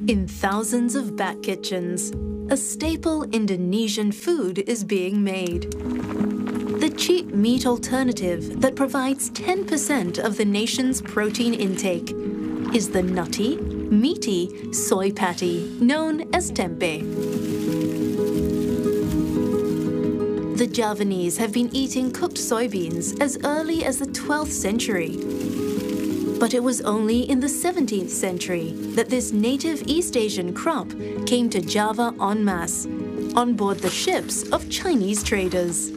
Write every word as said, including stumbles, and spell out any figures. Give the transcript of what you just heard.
In thousands of back kitchens, a staple Indonesian food is being made. The cheap meat alternative that provides ten percent of the nation's protein intake is the nutty, meaty soy patty known as tempeh. The Javanese have been eating cooked soybeans as early as the twelfth century. But it was only in the seventeenth century that this native East Asian crop came to Java en masse, on board the ships of Chinese traders.